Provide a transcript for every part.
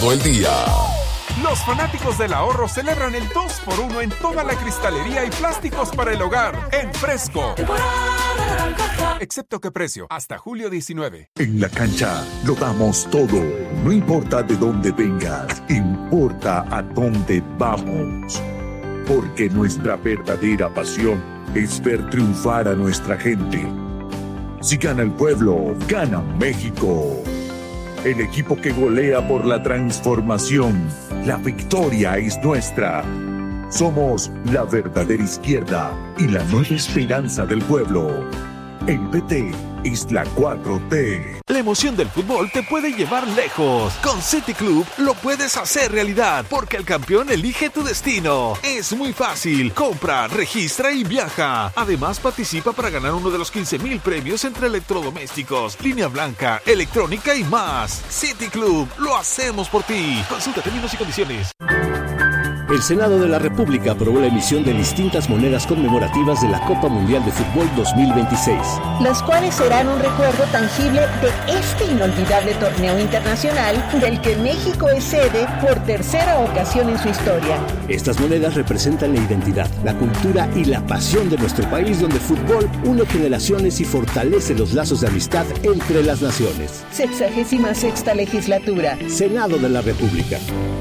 Todo el día. Los fanáticos del ahorro celebran el 2x1 en toda la cristalería y plásticos para el hogar en Fresco. Excepto que precio, hasta julio 19. En la cancha lo damos todo. No importa de dónde vengas, importa a dónde vamos. Porque nuestra verdadera pasión es ver triunfar a nuestra gente. Si gana el pueblo, gana México. El equipo que golea por la transformación. La victoria es nuestra. Somos la verdadera izquierda y la nueva esperanza del pueblo. El PT es la 4T. La emoción del fútbol te puede llevar lejos. Con City Club lo puedes hacer realidad, porque el campeón elige tu destino. Es muy fácil. Compra, registra y viaja. Además, participa para ganar uno de los 15,000 premios entre electrodomésticos, línea blanca, electrónica y más. City Club, lo hacemos por ti. Consulta términos y condiciones. El Senado de la República aprobó la emisión de distintas monedas conmemorativas de la Copa Mundial de Fútbol 2026. Las cuales serán un recuerdo tangible de este inolvidable torneo internacional del que México es sede por tercera ocasión en su historia. Estas monedas representan la identidad, la cultura y la pasión de nuestro país, donde el fútbol une generaciones y fortalece los lazos de amistad entre las naciones. 66ª legislatura. Senado de la República.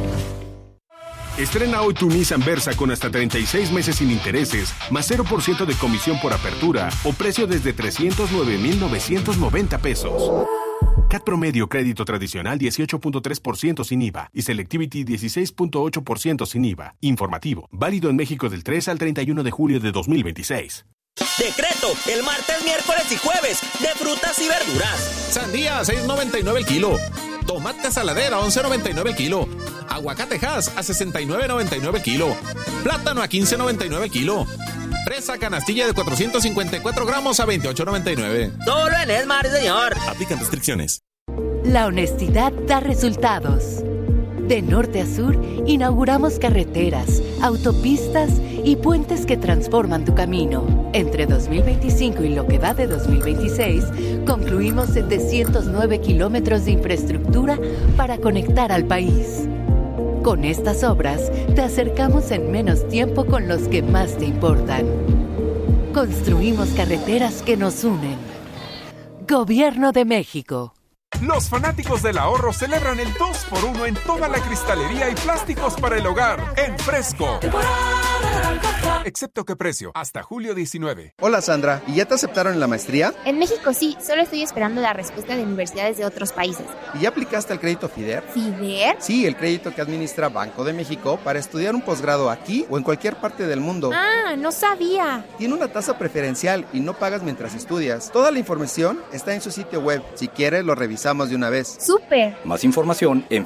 Estrena hoy tu Nissan Versa con hasta 36 meses sin intereses, más 0% de comisión por apertura o precio desde 309,990 pesos. CAT promedio crédito tradicional 18.3% sin IVA y Selectivity 16.8% sin IVA. Informativo, válido en México del 3 al 31 de julio de 2026. Decreto, el martes, miércoles y jueves, de frutas y verduras. Sandía, 6.99 el kilo. Tomate saladera, 11.99 el kilo. Aguacate Hass, a 69.99 el kilo. Plátano a 15.99 el kilo. Fresa canastilla de 454 gramos a 28.99. Solo en Esmar, señor. Aplican restricciones. La honestidad da resultados. De norte a sur, inauguramos carreteras, autopistas y puentes que transforman tu camino. Entre 2025 y lo que va de 2026, concluimos 709 kilómetros de infraestructura para conectar al país. Con estas obras, te acercamos en menos tiempo con los que más te importan. Construimos carreteras que nos unen. Gobierno de México. Los fanáticos del ahorro celebran el 2x1 en toda la cristalería y plásticos para el hogar en Fresco. Excepto que precio, hasta julio 19. Hola Sandra, ¿y ya te aceptaron en la maestría? En México sí, solo estoy esperando la respuesta de universidades de otros países. ¿Y ya aplicaste al crédito FIDER? ¿FIDER? Sí, el crédito que administra Banco de México para estudiar un posgrado aquí o en cualquier parte del mundo. Ah, no sabía. Tiene una tasa preferencial y no pagas mientras estudias. Toda la información está en su sitio web. Si quieres, lo revisamos de una vez. ¡Súper! Más información en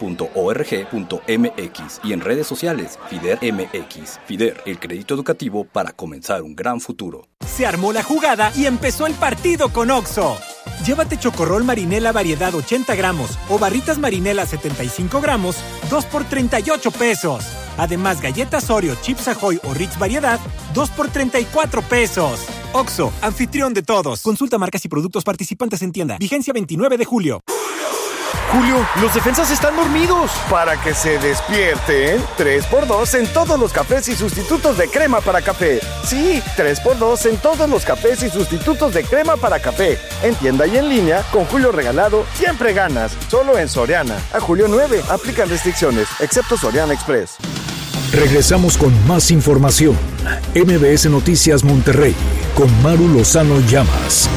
fider.org.mx y en redes sociales FIDER MX. FIDER, el crédito educativo para comenzar un gran futuro. Se armó la jugada y empezó el partido con Oxxo. Llévate chocorrol marinela variedad 80 gramos o barritas marinela 75 gramos, 2 por 38 pesos. Además, galletas Oreo, Chips Ahoy o Ritz variedad, 2 por 34 pesos. Oxxo, anfitrión de todos. Consulta marcas y productos participantes en tienda. Vigencia 29 de julio. Julio, los defensas están dormidos. Para que se despierten, 3x2 en todos los cafés y sustitutos de crema para café. Sí, 3x2 en todos los cafés y sustitutos de crema para café. En tienda y en línea, con Julio regalado, siempre ganas. Solo en Soriana. A julio 9, aplican restricciones, excepto Soriana Express. Regresamos con más información. MBS Noticias Monterrey, con Maru Lozano Llamas.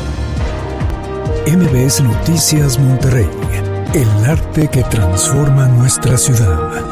MBS Noticias Monterrey, el arte que transforma nuestra ciudad.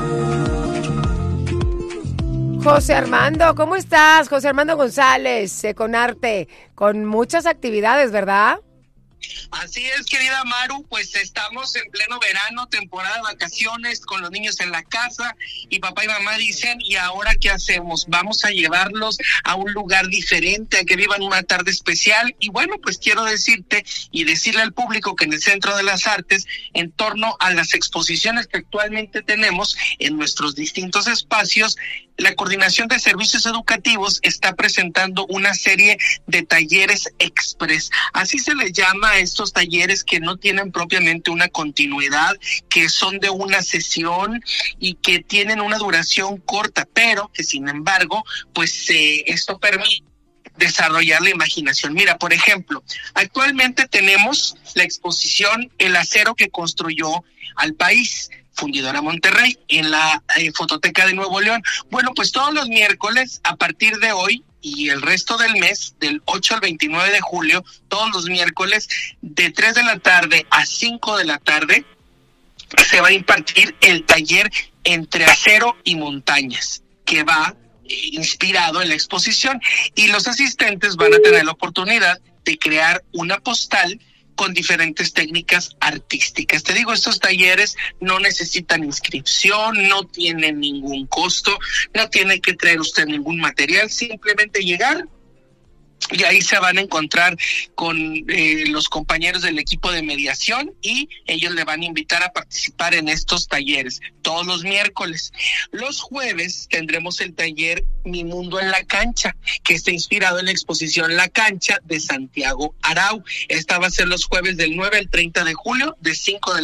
José Armando, ¿cómo estás? José Armando González, con arte, con muchas actividades, ¿verdad? Así es, querida Maru, pues estamos en pleno verano, temporada de vacaciones, con los niños en la casa, y papá y mamá dicen, ¿y ahora qué hacemos? Vamos a llevarlos a un lugar diferente, a que vivan una tarde especial. Y bueno, pues quiero decirte y decirle al público que en el Centro de las Artes, en torno a las exposiciones que actualmente tenemos en nuestros distintos espacios, la Coordinación de Servicios Educativos está presentando una serie de talleres express. Así se les llama a estos talleres que no tienen propiamente una continuidad, que son de una sesión y que tienen una duración corta, pero que sin embargo, pues esto permite desarrollar la imaginación. Mira, por ejemplo, actualmente tenemos la exposición El acero que construyó al país, Fundidora Monterrey, en la Fototeca de Nuevo León. Bueno, pues todos los miércoles, a partir de hoy y el resto del mes, del 8 al 29 de julio, todos los miércoles, de 3 de la tarde a 5 de la tarde, se va a impartir el taller Entre Acero y Montañas, que va inspirado en la exposición, y los asistentes van a tener la oportunidad de crear una postal con diferentes técnicas artísticas. Te digo, estos talleres no necesitan inscripción, no tienen ningún costo, no tiene que traer usted ningún material, simplemente llegar y ahí se van a encontrar con los compañeros del equipo de mediación y ellos le van a invitar a participar en estos talleres todos los miércoles. Los jueves tendremos el taller Mi Mundo en la Cancha, que está inspirado en la exposición La Cancha de Santiago Arau. Esta va a ser los jueves del 9 al 30 de julio, de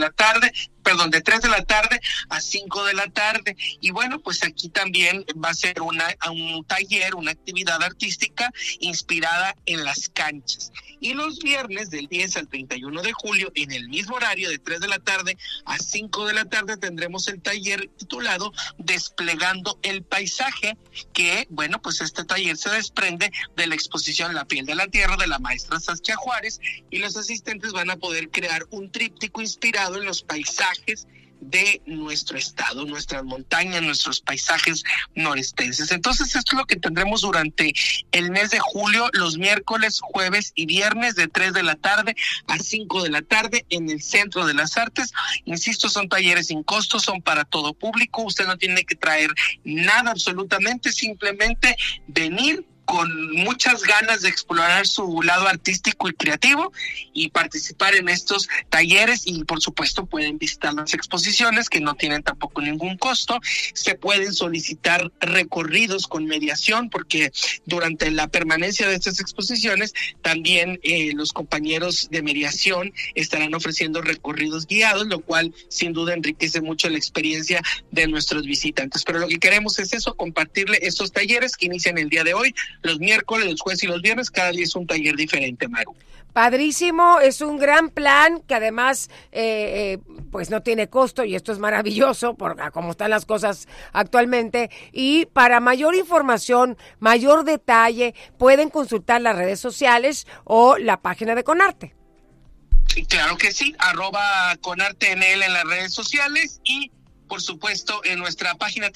3 de la tarde a 5 de la tarde. Y bueno, pues aquí también va a ser un taller, una actividad artística inspirada en las canchas. Y los viernes del 10 al 31 de julio, en el mismo horario, de 3 de la tarde a 5 de la tarde, tendremos el taller titulado Desplegando el Paisaje, que, bueno, pues este taller se desprende de la exposición La Piel de la Tierra de la maestra Saskia Juárez, y los asistentes van a poder crear un tríptico inspirado en los paisajes de nuestro estado, nuestras montañas, nuestros paisajes norestenses. Entonces esto es lo que tendremos durante el mes de julio, los miércoles, jueves y viernes, de 3 de la tarde a 5 de la tarde en el Centro de las Artes. Insisto, son talleres sin costo, son para todo público, usted no tiene que traer nada absolutamente, simplemente venir con muchas ganas de explorar su lado artístico y creativo y participar en estos talleres. Y por supuesto pueden visitar las exposiciones, que no tienen tampoco ningún costo. Se pueden solicitar recorridos con mediación, porque durante la permanencia de estas exposiciones también los compañeros de mediación estarán ofreciendo recorridos guiados, lo cual sin duda enriquece mucho la experiencia de nuestros visitantes. Pero lo que queremos es eso, compartirle estos talleres que inician el día de hoy, los miércoles, los jueves y los viernes. Cada día es un taller diferente, Maru. Padrísimo, es un gran plan que además pues no tiene costo, y esto es maravilloso por cómo están las cosas actualmente. Y para mayor información, mayor detalle, pueden consultar las redes sociales o la página de Conarte. Claro que sí, @ConarteNL en las redes sociales, y por supuesto en nuestra página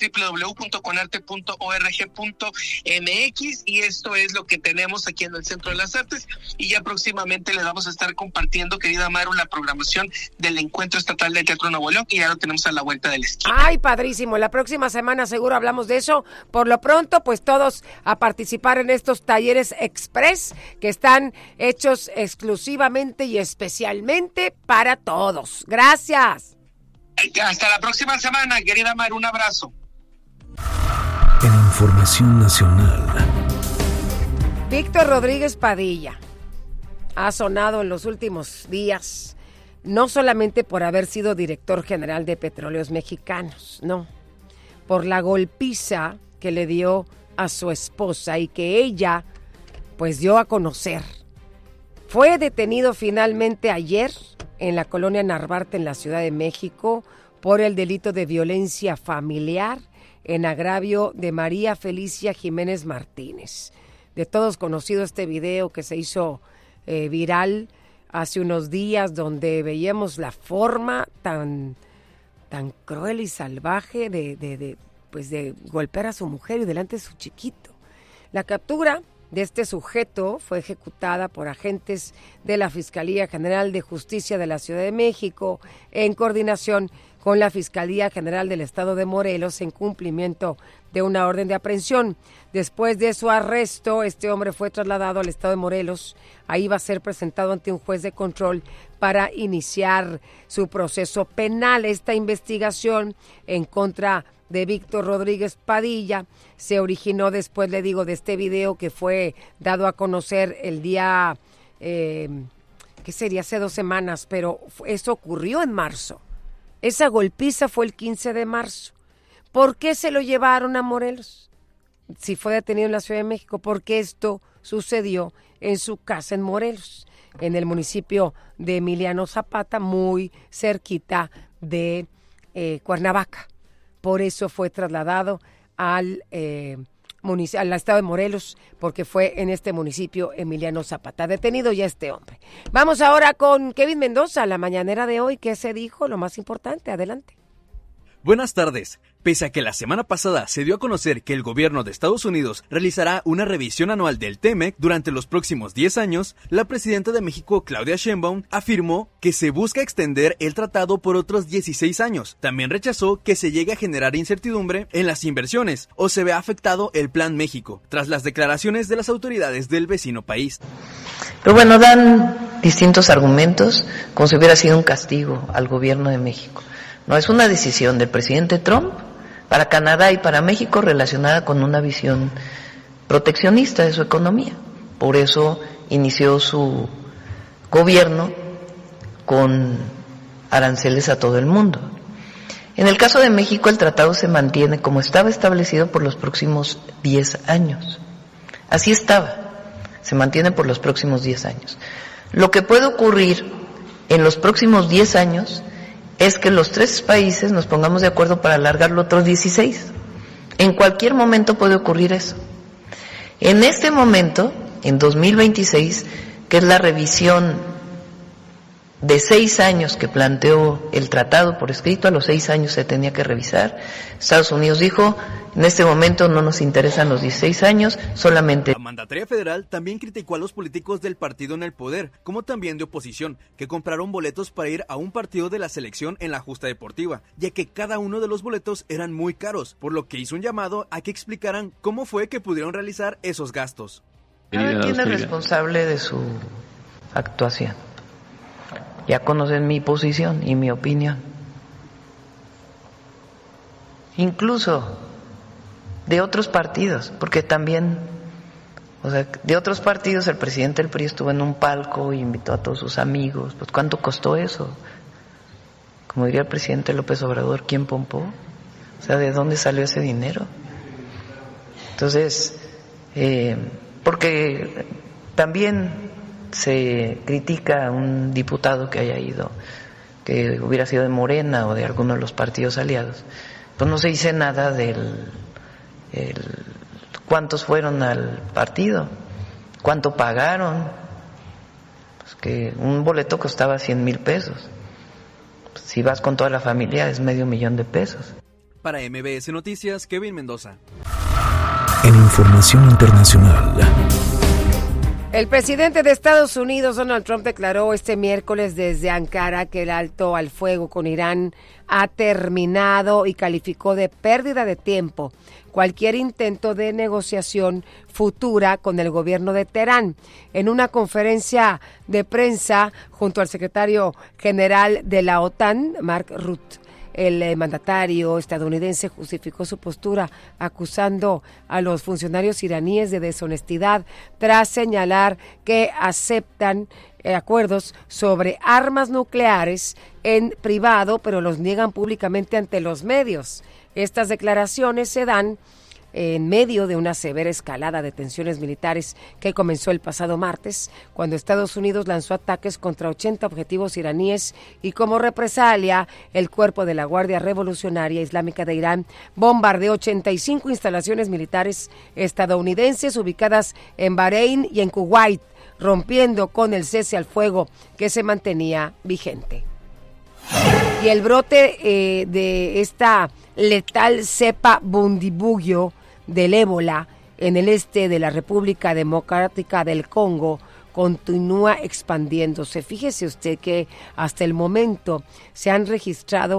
www.conarte.org.mx, y esto es lo que tenemos aquí en el Centro de las Artes. Y ya próximamente les vamos a estar compartiendo, querida Maru, la programación del Encuentro Estatal de Teatro Nuevo León, que ya lo tenemos a la vuelta del esquina. Ay, padrísimo, la próxima semana seguro hablamos de eso. Por lo pronto, pues todos a participar en estos talleres express que están hechos exclusivamente y especialmente para todos. Gracias. Hasta la próxima semana, querida Mar, un abrazo. En Información Nacional, Víctor Rodríguez Padilla ha sonado en los últimos días, no solamente por haber sido director general de Petróleos Mexicanos, no, por la golpiza que le dio a su esposa y que ella pues dio a conocer. Fue detenido finalmente ayer en la colonia Narvarte, en la Ciudad de México, por el delito de violencia familiar en agravio de María Felicia Jiménez Martínez. De todos conocido este video que se hizo viral hace unos días, donde veíamos la forma tan cruel y salvaje de golpear a su mujer y delante de su chiquito. La captura de este sujeto fue ejecutada por agentes de la Fiscalía General de Justicia de la Ciudad de México en coordinación con la Fiscalía General del Estado de Morelos en cumplimiento de una orden de aprehensión. Después de su arresto, este hombre fue trasladado al Estado de Morelos. Ahí va a ser presentado ante un juez de control para iniciar su proceso penal. Esta investigación en contra de Víctor Rodríguez Padilla se originó después, le digo, de este video que fue dado a conocer el día, ¿qué sería? Hace 2 semanas, pero eso ocurrió en marzo. Esa golpiza fue el 15 de marzo. ¿Por qué se lo llevaron a Morelos? Si fue detenido en la Ciudad de México, porque esto sucedió en su casa en Morelos, en el municipio de Emiliano Zapata, muy cerquita de Cuernavaca. Por eso fue trasladado al estado de Morelos, porque fue en este municipio Emiliano Zapata. Detenido ya este hombre. Vamos ahora con Kevin Mendoza, la mañanera de hoy. ¿Qué se dijo? Lo más importante, adelante. Buenas tardes. Pese a que la semana pasada se dio a conocer que el gobierno de Estados Unidos realizará una revisión anual del TEMEC durante los próximos 10 años, la presidenta de México, Claudia Sheinbaum, afirmó que se busca extender el tratado por otros 16 años. También rechazó que se llegue a generar incertidumbre en las inversiones o se vea afectado el Plan México, tras las declaraciones de las autoridades del vecino país. Pero bueno, dan distintos argumentos, como si hubiera sido un castigo al gobierno de México. No, es una decisión del presidente Trump para Canadá y para México relacionada con una visión proteccionista de su economía. Por eso inició su gobierno con aranceles a todo el mundo. En el caso de México, el tratado se mantiene como estaba establecido por los próximos 10 años. Así estaba, se mantiene por los próximos 10 años. Lo que puede ocurrir en los próximos 10 años es que los 3 países nos pongamos de acuerdo para alargarlo otros 16. En cualquier momento puede ocurrir eso. En este momento, en 2026, que es la revisión de 6 años que planteó el tratado por escrito, a los 6 años se tenía que revisar. Estados Unidos dijo, en este momento no nos interesan los 16 años, solamente... La mandataria federal también criticó a los políticos del partido en el poder, como también de oposición, que compraron boletos para ir a un partido de la selección en la justa deportiva, ya que cada uno de los boletos eran muy caros, por lo que hizo un llamado a que explicaran cómo fue que pudieron realizar esos gastos. Cada quien es responsable de su actuación. Ya conocen mi posición y mi opinión. Incluso de otros partidos, porque también, de otros partidos el presidente del PRI estuvo en un palco e invitó a todos sus amigos. Pues ¿cuánto costó eso? Como diría el presidente López Obrador, ¿quién pompó? ¿De dónde salió ese dinero? Entonces, porque también se critica a un diputado que haya ido, que hubiera sido de Morena o de alguno de los partidos aliados, pues no se dice nada del cuántos fueron al partido, cuánto pagaron, pues que un boleto costaba 100,000 pesos, pues si vas con toda la familia es $500,000 pesos. Para MBS Noticias, Kevin Mendoza. En información internacional. El presidente de Estados Unidos, Donald Trump, declaró este miércoles desde Ankara que el alto al fuego con Irán ha terminado y calificó de pérdida de tiempo cualquier intento de negociación futura con el gobierno de Teherán. En una conferencia de prensa junto al secretario general de la OTAN, Mark Rutte, el mandatario estadounidense justificó su postura acusando a los funcionarios iraníes de deshonestidad tras señalar que aceptan acuerdos sobre armas nucleares en privado, pero los niegan públicamente ante los medios. Estas declaraciones se dan en medio de una severa escalada de tensiones militares que comenzó el pasado martes, cuando Estados Unidos lanzó ataques contra 80 objetivos iraníes y como represalia, el cuerpo de la Guardia Revolucionaria Islámica de Irán bombardeó 85 instalaciones militares estadounidenses ubicadas en Bahrein y en Kuwait, rompiendo con el cese al fuego que se mantenía vigente. Y el brote de esta letal cepa Bundibugyo del ébola en el este de la República Democrática del Congo continúa expandiéndose. Fíjese usted que hasta el momento se han registrado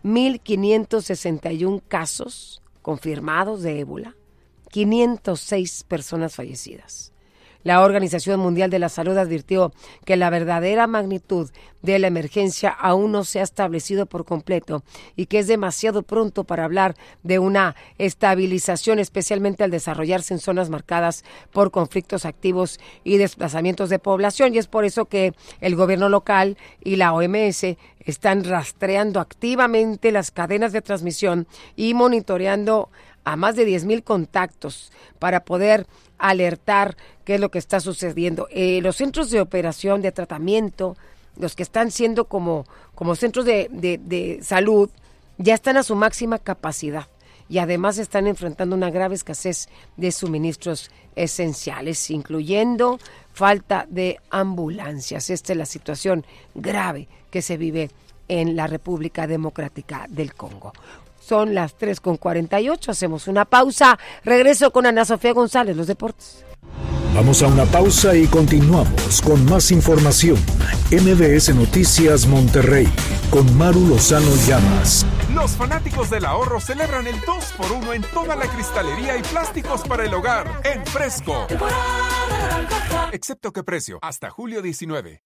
1,561 casos confirmados de ébola, 506 personas fallecidas. La Organización Mundial de la Salud advirtió que la verdadera magnitud de la emergencia aún no se ha establecido por completo y que es demasiado pronto para hablar de una estabilización, especialmente al desarrollarse en zonas marcadas por conflictos activos y desplazamientos de población. Y es por eso que el gobierno local y la OMS están rastreando activamente las cadenas de transmisión y monitoreando a más de 10,000 contactos para poder alertar qué es lo que está sucediendo. Los centros de operación, de tratamiento, los que están siendo como centros de salud, ya están a su máxima capacidad y además están enfrentando una grave escasez de suministros esenciales, incluyendo falta de ambulancias. Esta es la situación grave que se vive en la República Democrática del Congo. Son las 3:48, hacemos una pausa. Regreso con Ana Sofía González, los deportes. Vamos a una pausa y continuamos con más información. MBS Noticias Monterrey, con Maru Lozano Llamas. Los fanáticos del ahorro celebran el 2x1 en toda la cristalería y plásticos para el hogar, en Fresco. Excepto que precio, hasta julio 19.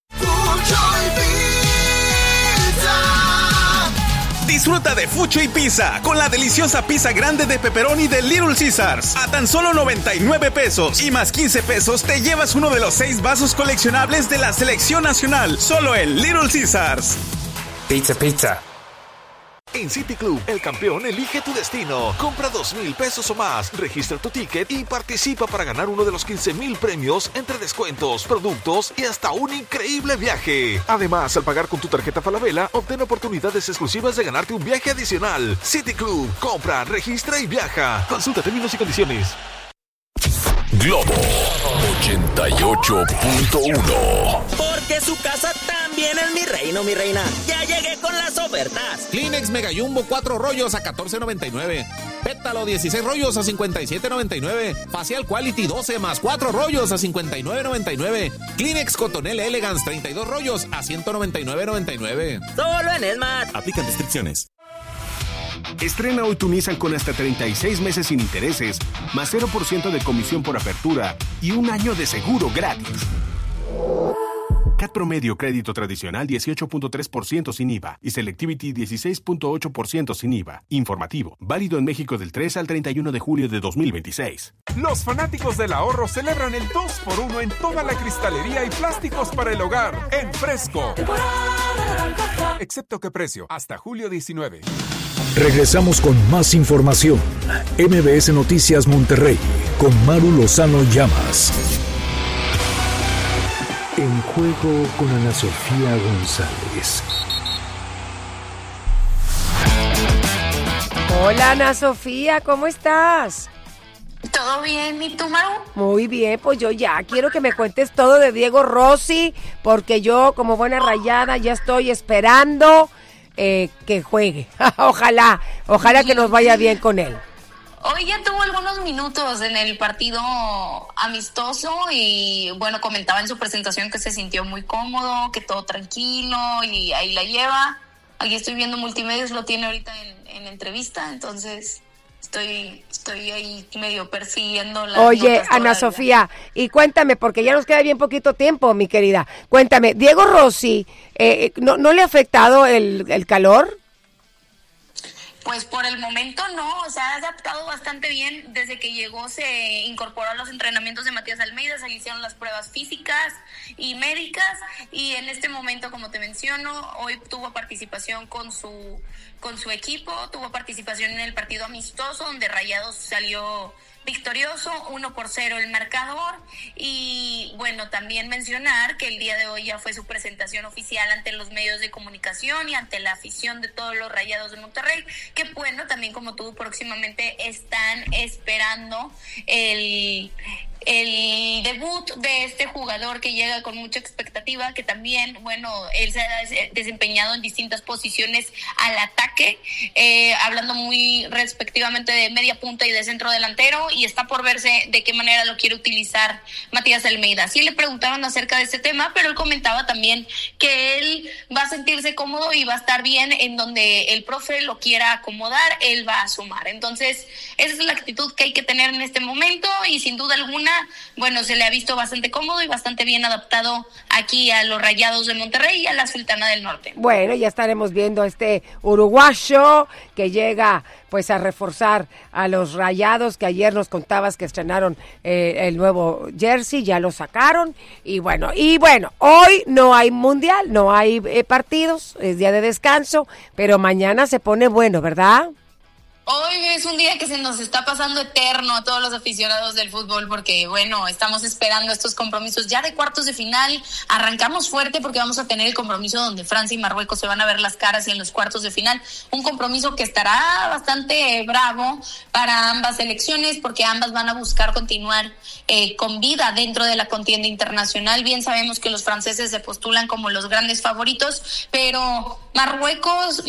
Disfruta de Fucho y Pizza con la deliciosa pizza grande de pepperoni de Little Caesars a tan solo 99 pesos y más 15 pesos te llevas uno de los 6 vasos coleccionables de la selección nacional, solo en Little Caesars. Pizza. En City Club, el campeón elige tu destino. Compra 2,000 pesos o más, registra tu ticket y participa para ganar uno de los 15,000 premios entre descuentos, productos y hasta un increíble viaje. Además, al pagar con tu tarjeta Falabella, obtén oportunidades exclusivas de ganarte un viaje adicional. City Club, compra, registra y viaja. Consulta términos y condiciones. Globo 88.1. Porque su casa también es mi reino, mi reina. Ya llegué con las ofertas. Kleenex Mega Jumbo 4 rollos a $14.99. Pétalo 16 rollos a $57.99. Facial Quality 12 más 4 rollos a $59.99. Kleenex Cotonel Elegance 32 rollos a $199.99. Solo en Smart. Aplican restricciones. Estrena hoy tu Nissan con hasta 36 meses sin intereses, más 0% de comisión por apertura y un año de seguro gratis. CAT promedio crédito tradicional 18.3% sin IVA y Selectivity 16.8% sin IVA. Informativo, válido en México del 3 al 31 de julio de 2026. Los fanáticos del ahorro celebran el 2x1 en toda la cristalería y plásticos para el hogar, en Fresco. Excepto que precio, hasta julio 19. Regresamos con más información. MBS Noticias Monterrey, con Maru Lozano Llamas. En juego con Ana Sofía González. Hola Ana Sofía, ¿cómo estás? ¿Todo bien? ¿Y tú, Maru? Muy bien, pues yo ya quiero que me cuentes todo de Diego Rossi, porque yo como buena rayada ya estoy esperando que juegue. Ojalá que nos vaya bien con él. Hoy ya tuvo algunos minutos en el partido amistoso y bueno, comentaba en su presentación que se sintió muy cómodo, que todo tranquilo y ahí la lleva. Aquí estoy viendo Multimedios, lo tiene ahorita en entrevista, entonces estoy ahí medio persiguiendo la. Oye, Ana Sofía, y cuéntame, porque ya nos queda bien poquito tiempo, mi querida. Cuéntame, Diego Rossi, ¿no le ha afectado el calor? Pues por el momento no, o sea, ha adaptado bastante bien. Desde que llegó se incorporó a los entrenamientos de Matías Almeida, se le hicieron las pruebas físicas y médicas y en este momento, como te menciono, hoy tuvo participación con su equipo, tuvo participación en el partido amistoso donde Rayados salió victorioso, 1-0 el marcador. Y bueno, también mencionar que el día de hoy ya fue su presentación oficial ante los medios de comunicación y ante la afición de todos los Rayados de Monterrey, que bueno, también como tú próximamente están esperando el el debut de este jugador que llega con mucha expectativa, que también, bueno, él se ha desempeñado en distintas posiciones al ataque, hablando muy respectivamente de media punta y de centro delantero, y está por verse de qué manera lo quiere utilizar Matías Almeida. Sí le preguntaron acerca de este tema, pero él comentaba también que él va a sentirse cómodo y va a estar bien en donde el profe lo quiera acomodar, él va a sumar. Entonces, esa es la actitud que hay que tener en este momento, y sin duda alguna, bueno, se le ha visto bastante cómodo y bastante bien adaptado aquí a los Rayados de Monterrey y a la Sultana del Norte. Bueno, ya estaremos viendo a este uruguayo que llega pues a reforzar a los Rayados, que ayer nos contabas que estrenaron el nuevo jersey, ya lo sacaron, y bueno, hoy no hay mundial, no hay partidos, es día de descanso, pero mañana se pone bueno, ¿verdad? Hoy es un día que se nos está pasando eterno a todos los aficionados del fútbol, porque bueno, estamos esperando estos compromisos ya de cuartos de final. Arrancamos fuerte porque vamos a tener el compromiso donde Francia y Marruecos se van a ver las caras en los cuartos de final, un compromiso que estará bastante bravo para ambas selecciones, porque ambas van a buscar continuar con vida dentro de la contienda internacional. Bien sabemos que los franceses se postulan como los grandes favoritos, pero Marruecos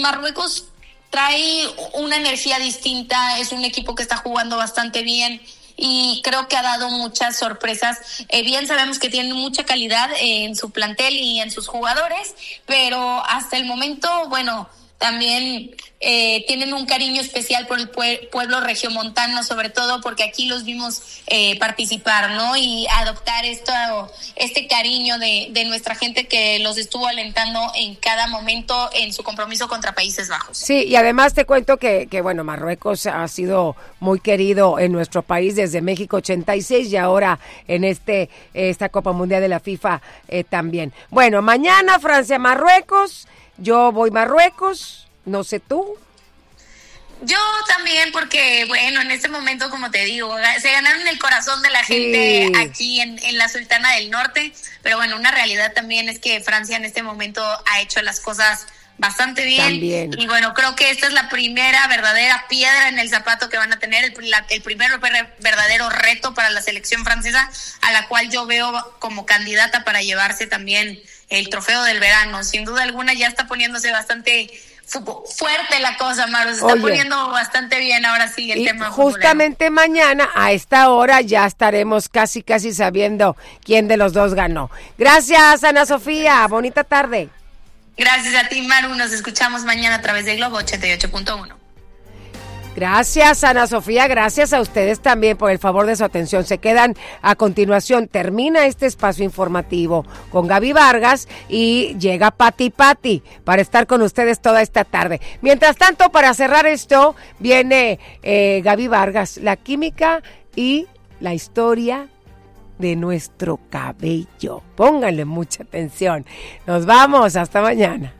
trae una energía distinta, es un equipo que está jugando bastante bien y creo que ha dado muchas sorpresas. Bien sabemos que tienen mucha calidad en su plantel y en sus jugadores, pero hasta el momento, bueno, también tienen un cariño especial por el pueblo regiomontano, sobre todo porque aquí los vimos participar, ¿no? Y adoptar este cariño de nuestra gente que los estuvo alentando en cada momento en su compromiso contra Países Bajos. Sí, y además te cuento que bueno, Marruecos ha sido muy querido en nuestro país desde México 86 y ahora en esta Copa Mundial de la FIFA también. Bueno, mañana Francia-Marruecos. Yo voy Marruecos, no sé tú. Yo también, porque bueno, en este momento, como te digo, se ganaron el corazón de la gente aquí en la Sultana del Norte, pero bueno, una realidad también es que Francia en este momento ha hecho las cosas bastante bien. También. Y bueno, creo que esta es la primera verdadera piedra en el zapato que van a tener, el primer verdadero reto para la selección francesa, a la cual yo veo como candidata para llevarse también el trofeo del verano. Sin duda alguna ya está poniéndose bastante fuerte la cosa, Maru, se está poniendo bastante bien ahora sí el tema. Justamente futbolero. Mañana a esta hora ya estaremos casi sabiendo quién de los dos ganó. Gracias, Ana Sofía, bonita tarde. Gracias a ti, Maru, nos escuchamos mañana a través de Globo 88.1. Gracias, Ana Sofía, gracias a ustedes también por el favor de su atención. Se quedan a continuación, termina este espacio informativo con Gaby Vargas y llega Pati para estar con ustedes toda esta tarde. Mientras tanto, para cerrar esto, viene Gaby Vargas, la química y la historia de nuestro cabello. Pónganle mucha atención. Nos vamos, hasta mañana.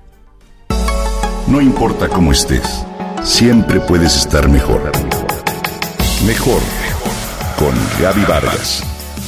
No importa cómo estés, siempre puedes estar mejor. Mejor con Gaby Vargas.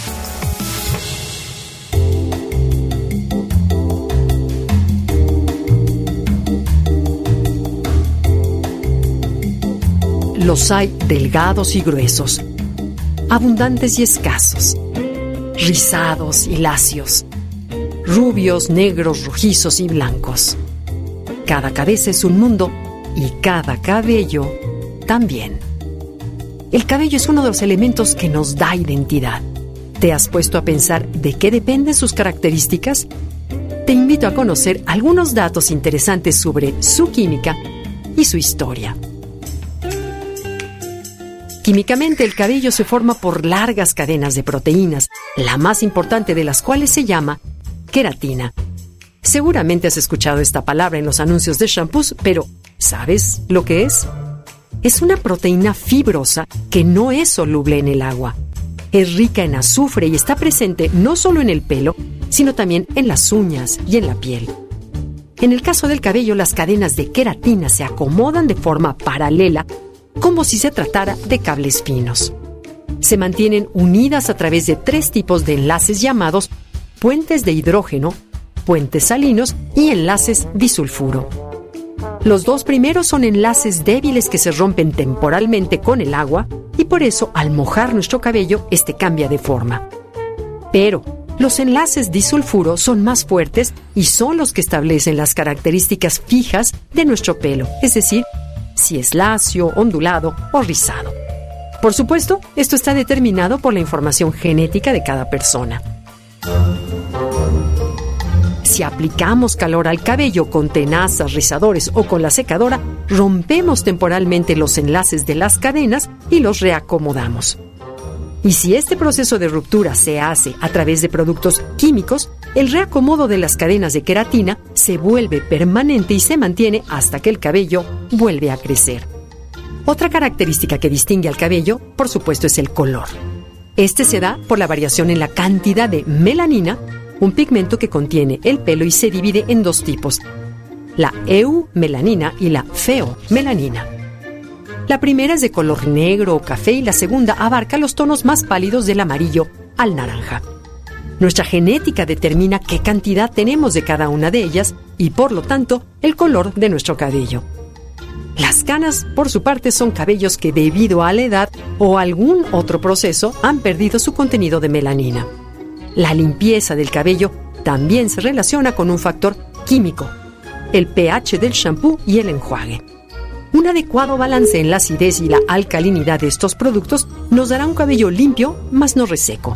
Los hay delgados y gruesos, abundantes y escasos, rizados y lacios, rubios, negros, rojizos y blancos. Cada cabeza es un mundo y cada cabello también. El cabello es uno de los elementos que nos da identidad. ¿Te has puesto a pensar de qué dependen sus características? Te invito a conocer algunos datos interesantes sobre su química y su historia. Químicamente, el cabello se forma por largas cadenas de proteínas, la más importante de las cuales se llama queratina. Seguramente has escuchado esta palabra en los anuncios de shampoos, pero ¿sabes lo que es? Es una proteína fibrosa que no es soluble en el agua. Es rica en azufre y está presente no solo en el pelo, sino también en las uñas y en la piel. En el caso del cabello, las cadenas de queratina se acomodan de forma paralela, como si se tratara de cables finos. Se mantienen unidas a través de 3 tipos de enlaces llamados puentes de hidrógeno, puentes salinos y enlaces disulfuro. Los dos primeros son enlaces débiles que se rompen temporalmente con el agua y por eso al mojar nuestro cabello, este cambia de forma. Pero los enlaces disulfuro son más fuertes y son los que establecen las características fijas de nuestro pelo, es decir, si es lacio, ondulado o rizado. Por supuesto, esto está determinado por la información genética de cada persona. Si aplicamos calor al cabello con tenazas, rizadores o con la secadora, rompemos temporalmente los enlaces de las cadenas y los reacomodamos. Y si este proceso de ruptura se hace a través de productos químicos, el reacomodo de las cadenas de queratina se vuelve permanente y se mantiene hasta que el cabello vuelve a crecer. Otra característica que distingue al cabello, por supuesto, es el color. Este se da por la variación en la cantidad de melanina, un pigmento que contiene el pelo y se divide en dos tipos, la eumelanina y la feomelanina. La primera es de color negro o café y la segunda abarca los tonos más pálidos del amarillo al naranja. Nuestra genética determina qué cantidad tenemos de cada una de ellas y, por lo tanto, el color de nuestro cabello. Las canas, por su parte, son cabellos que debido a la edad o algún otro proceso han perdido su contenido de melanina. La limpieza del cabello también se relaciona con un factor químico, el pH del shampoo y el enjuague. Un adecuado balance en la acidez y la alcalinidad de estos productos nos dará un cabello limpio, mas no reseco.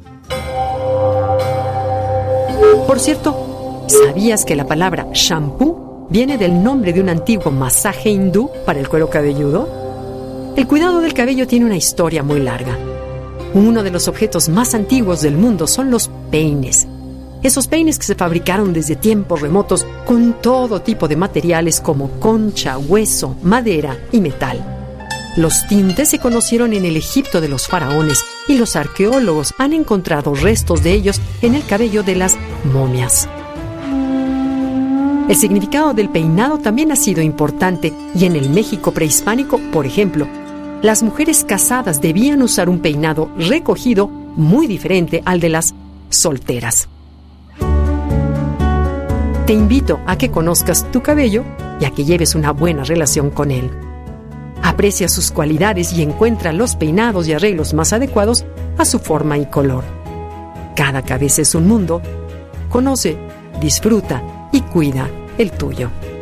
Por cierto, ¿sabías que la palabra shampoo viene del nombre de un antiguo masaje hindú para el cuero cabelludo? El cuidado del cabello tiene una historia muy larga. Uno de los objetos más antiguos del mundo son los peines. Esos peines que se fabricaron desde tiempos remotos con todo tipo de materiales como concha, hueso, madera y metal. Los tintes se conocieron en el Egipto de los faraones y los arqueólogos han encontrado restos de ellos en el cabello de las momias. El significado del peinado también ha sido importante y en el México prehispánico, por ejemplo, las mujeres casadas debían usar un peinado recogido muy diferente al de las solteras. Te invito a que conozcas tu cabello y a que lleves una buena relación con él. Aprecia sus cualidades y encuentra los peinados y arreglos más adecuados a su forma y color. Cada cabeza es un mundo. Conoce, disfruta y cuida el tuyo.